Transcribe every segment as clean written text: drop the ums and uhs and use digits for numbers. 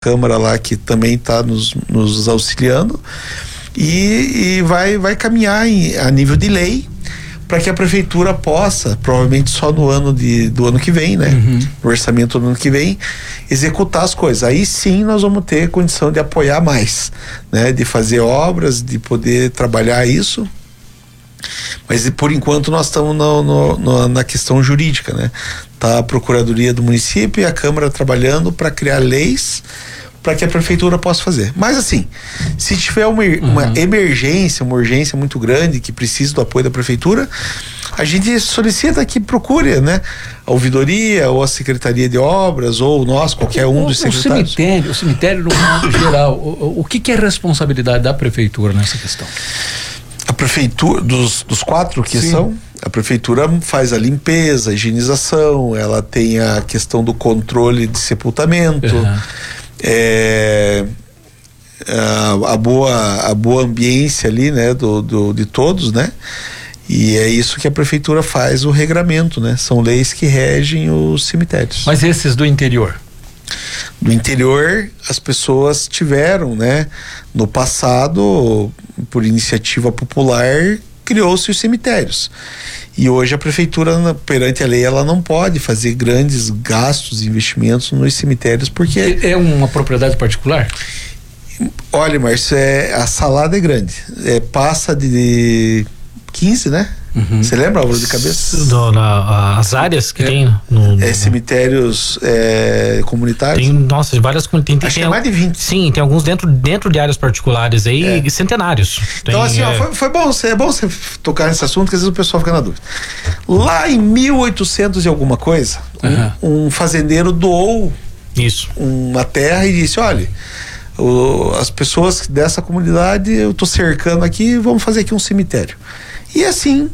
Câmara lá que também está nos auxiliando, e vai caminhar a nível de lei para que a prefeitura possa, provavelmente só do ano que vem, né? No orçamento do ano que vem, executar as coisas. Aí sim nós vamos ter condição de apoiar mais, né? De fazer obras, de poder trabalhar isso. Mas por enquanto nós estamos na questão jurídica, né? Tá a Procuradoria do município e a Câmara trabalhando para criar leis para que a prefeitura possa fazer. Mas assim, se tiver uma emergência, uma urgência muito grande que precisa do apoio da prefeitura, a gente solicita que procure, né? A ouvidoria ou a Secretaria de Obras ou nós, qualquer um dos secretários. O cemitério no modo geral, o que é responsabilidade da prefeitura nessa questão? A prefeitura, dos 4 que são, a prefeitura faz a limpeza, a higienização, ela tem a questão do controle de sepultamento, a boa ambiência ali, né, de todos, né? E é isso que a prefeitura faz, o regramento, né? São leis que regem os cemitérios. Mas esses do interior? Do interior, as pessoas tiveram, né? No passado, por iniciativa popular, criou-se os cemitérios. E hoje a prefeitura, perante a lei, ela não pode fazer grandes gastos e investimentos nos cemitérios, porque... É uma propriedade particular? Olha, Márcio, a salada é grande. Passa de 15, né? Você lembra, Álvaro, de cabeça? As áreas que tem cemitérios comunitários? Tem, nossa, várias comunidades. Acho que é mais de 20. Sim, tem alguns dentro de áreas particulares aí, centenários. Então, assim, foi bom, é bom você tocar nesse assunto, que às vezes o pessoal fica na dúvida. Lá em 1800 e alguma coisa, um fazendeiro doou uma terra e disse: olha, as pessoas dessa comunidade, eu tô cercando aqui, vamos fazer aqui um cemitério. E assim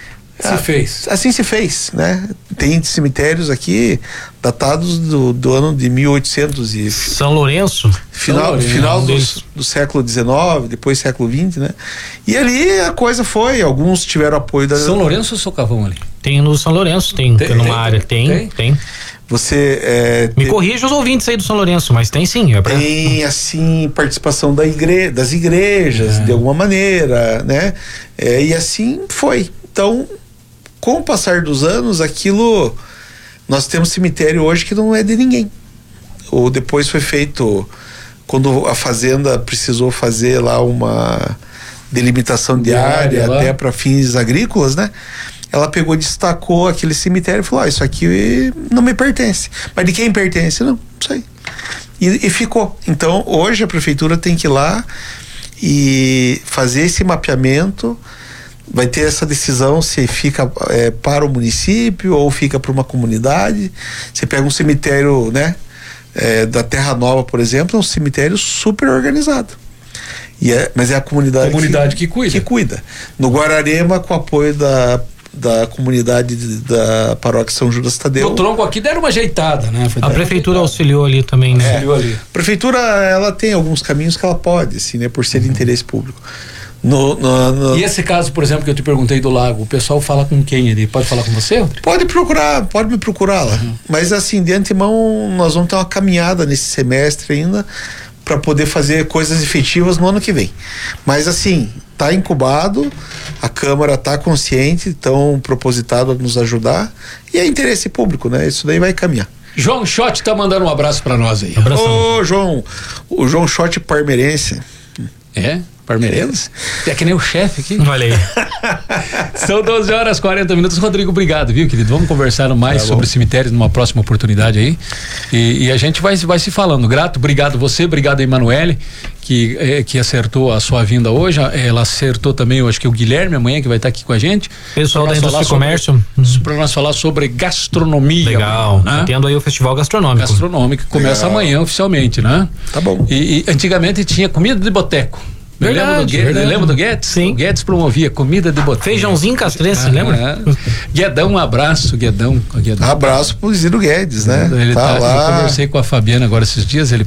Assim se fez, né? Tem cemitérios aqui datados do ano de 1800 e... São Lourenço? Final do século XIX, depois século XX, né? E ali a coisa foi, alguns tiveram apoio da... São Lourenço ou Socavão ali? Tem no São Lourenço, tem numa área, tem. Você... Me corrija os ouvintes aí do São Lourenço, mas tem sim. Tem, assim, participação das igrejas, de alguma maneira, né? E assim foi. Então, com o passar dos anos, aquilo... Nós temos cemitério hoje que não é de ninguém. Ou depois foi feito... Quando a fazenda precisou fazer lá uma delimitação de área até para fins agrícolas, né? Ela pegou, destacou aquele cemitério e falou: isso aqui não me pertence. Mas de quem pertence? Não sei. E ficou. Então, hoje a prefeitura tem que ir lá e fazer esse mapeamento. Vai ter essa decisão se fica para o município ou fica para uma comunidade. Você pega um cemitério, né? Da Terra Nova, por exemplo, é um cemitério super organizado. Mas é a comunidade que cuida. Que cuida. No Guararema, com o apoio da comunidade da paróquia São Judas Tadeu. O tronco aqui deram uma ajeitada, né? A prefeitura auxiliou ali também, né? A prefeitura, ela tem alguns caminhos que ela pode, assim, né? Por ser de interesse público. E esse caso, por exemplo, que eu te perguntei do lago, o pessoal fala com quem ali? Pode falar com você, Rodrigo? Pode me procurar lá. Mas assim, de antemão, nós vamos ter uma caminhada nesse semestre ainda para poder fazer coisas efetivas no ano que vem. Mas assim, tá incubado, a Câmara tá consciente, tão propositado a nos ajudar, e é interesse público, né? Isso daí vai caminhar. João Schott tá mandando um abraço para nós aí. Ô, João, o João Schott parmeirense. Parmeirense? É que nem o chefe aqui. Olha aí. São 12h40. Rodrigo, obrigado, viu, querido? Vamos conversar mais sobre cemitérios numa próxima oportunidade aí. E a gente vai se falando. Grato, obrigado você, obrigado a Emanuele, que acertou a sua vinda hoje. Ela acertou também, eu acho que o Guilherme amanhã, que vai estar aqui com a gente. Pessoal da Indústria e Comércio. Para nós falar sobre gastronomia. Legal, né? Tendo aí o Festival Gastronômico. Que começa amanhã oficialmente, né? Tá bom. E antigamente tinha comida de boteco. Lembra do Guedes? Sim. O Guedes promovia comida de boteco. Feijãozinho castrense, lembra? Guedão, um abraço, Guedão. Abraço pro Ziro Guedes, né? Ele tá lá. Eu conversei com a Fabiana agora esses dias, ele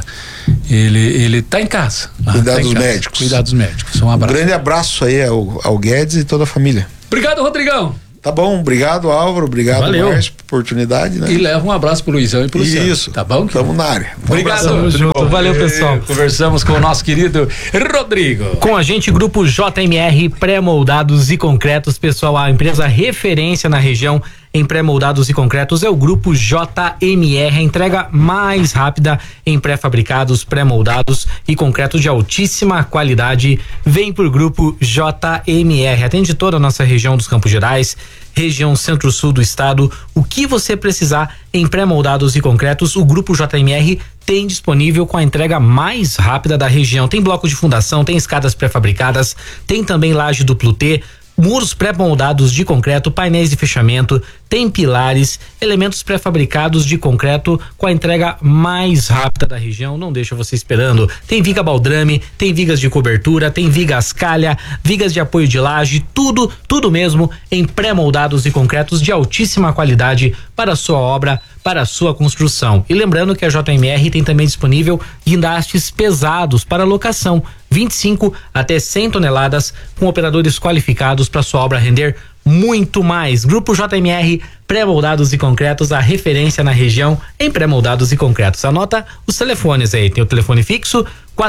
tá em casa. Cuidar dos médicos. Um abraço. Um grande abraço aí ao Guedes e toda a família. Obrigado, Rodrigão. Tá bom, obrigado, Álvaro, obrigado, Márcio, por oportunidade, né? E leva um abraço pro Luizão e pro Luciano. Isso. Tá bom? Tamo na área. Obrigado. Tamo junto. Valeu, pessoal. Conversamos com o nosso querido Rodrigo. Com a gente, Grupo JMR Pré-Moldados e Concretos, pessoal, a empresa referência na região em pré-moldados e concretos é o Grupo JMR, a entrega mais rápida em pré-fabricados, pré-moldados e concretos de altíssima qualidade. Vem pro Grupo JMR, atende toda a nossa região dos Campos Gerais, região centro-sul do estado. O que você precisar em pré-moldados e concretos, o Grupo JMR tem disponível com a entrega mais rápida da região. Tem bloco de fundação, tem escadas pré-fabricadas, tem também laje duplo T, muros pré-moldados de concreto, painéis de fechamento, tem pilares, elementos pré-fabricados de concreto com a entrega mais rápida da região. Não deixa você esperando. Tem viga baldrame, tem vigas de cobertura, tem viga ascalha, vigas de apoio de laje, tudo mesmo em pré-moldados e concretos de altíssima qualidade para a sua obra, para a sua construção. E lembrando que a JMR tem também disponível guindastes pesados para locação, 25 até 100 toneladas, com operadores qualificados para sua obra render muito mais. Grupo JMR Pré-moldados e concretos, a referência na região em pré-moldados e concretos. Anota os telefones aí, tem o telefone fixo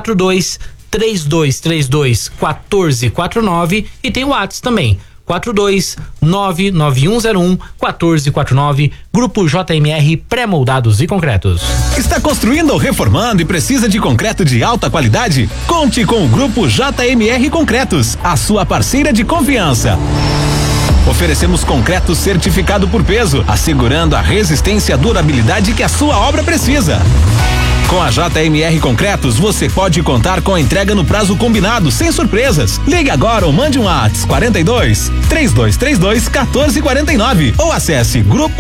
42-3232-1449 e tem o WhatsApp também 4299101-1449. Grupo JMR Pré-moldados e concretos. Está construindo ou reformando e precisa de concreto de alta qualidade? Conte com o Grupo JMR Concretos, a sua parceira de confiança. Oferecemos concreto certificado por peso, assegurando a resistência e a durabilidade que a sua obra precisa. Com a JMR Concretos, você pode contar com a entrega no prazo combinado, sem surpresas. Ligue agora ou mande um WhatsApp 42-3232-1449 ou acesse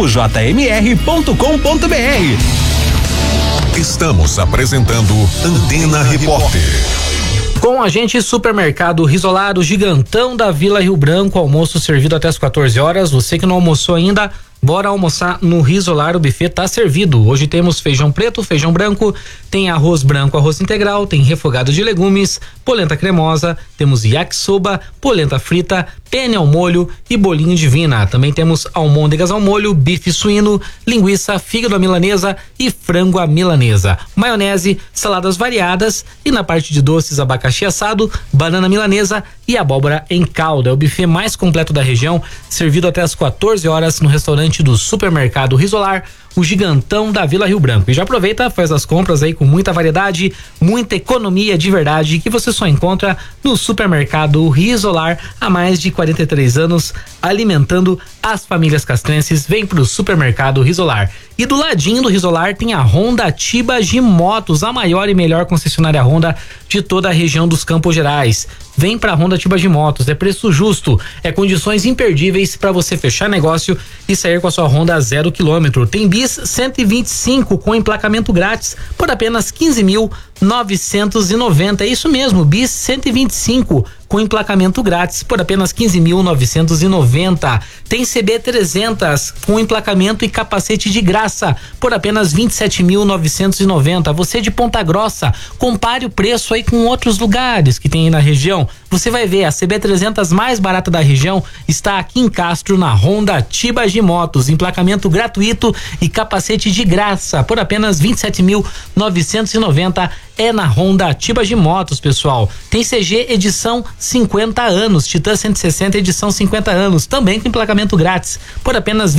grupojmr.com.br. Estamos apresentando Antena Repórter. Com a gente, Supermercado Risolar, o gigantão da Vila Rio Branco, almoço servido até as 14 horas. Você que não almoçou ainda, bora almoçar no Risolar, o buffet tá servido. Hoje temos feijão preto, feijão branco, tem arroz branco, arroz integral, tem refogado de legumes, polenta cremosa, temos yakisoba, polenta frita, penne ao molho e bolinho divina. Também temos almôndegas ao molho, bife suíno, linguiça, fígado à milanesa e frango à milanesa. Maionese, saladas variadas e na parte de doces, abacaxi assado, banana milanesa e abóbora em calda. É o buffet mais completo da região, servido até as 14 horas no restaurante do Supermercado Risolar, o gigantão da Vila Rio Branco. E já aproveita, faz as compras aí com muita variedade, muita economia de verdade que você só encontra no Supermercado Risolar há mais de 43 anos, alimentando as famílias castrenses. Vem pro Supermercado Risolar. E do ladinho do Risolar tem a Honda Tibagi Motos, a maior e melhor concessionária Honda de toda a região dos Campos Gerais. Vem pra Honda Tibagi Motos, é preço justo, é condições imperdíveis para você fechar negócio e sair com a sua Honda 0 km. Tem bis 125 com emplacamento grátis por apenas 15.990. É isso mesmo, bis 125 com emplacamento grátis por apenas 15.990. Tem CB 300 com emplacamento e capacete de graça por apenas 27.990. Você de Ponta Grossa, compare o preço aí com outros lugares que tem aí na região. Você vai ver, a CB 300 mais barata da região está aqui em Castro, na Honda Tibagi Motos, emplacamento gratuito e capacete de graça por apenas 27.990. É na Honda Tibagi Motos, pessoal. Tem CG edição 50 anos, Titan 160 edição 50 anos, também com emplacamento grátis por apenas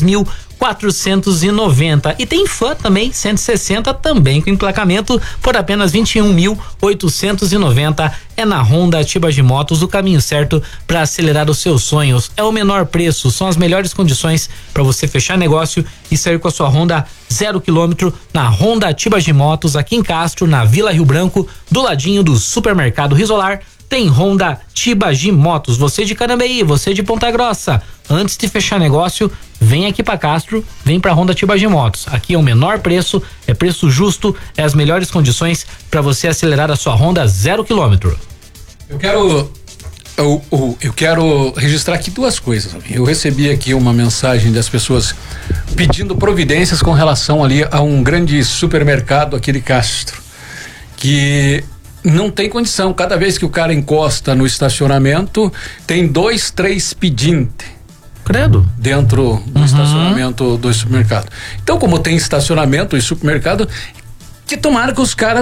23.490. E tem Fan também 160, também com emplacamento por apenas 21.890. É na Honda Tibagi Motos, o caminho certo para acelerar os seus sonhos. É o menor preço, são as melhores condições para você fechar negócio e sair com a sua Honda 0 km na Honda Tibagi Motos, aqui em Castro, na Vila Rio Branco, do ladinho do Supermercado Risolar. Tem Honda Tibagi Motos. Você de Carambeí, você de Ponta Grossa, antes de fechar negócio, vem aqui para Castro, vem para Honda Tibagi Motos. Aqui é o menor preço, é preço justo, é as melhores condições para você acelerar a sua Honda 0 km. Eu quero registrar aqui duas coisas. Eu recebi aqui uma mensagem das pessoas pedindo providências com relação ali a um grande supermercado aqui de Castro, que não tem condição. Cada vez que o cara encosta no estacionamento, tem 2, 3 pedintes. Credo. Dentro do estacionamento do supermercado. Então, como tem estacionamento e supermercado, que tomara que os caras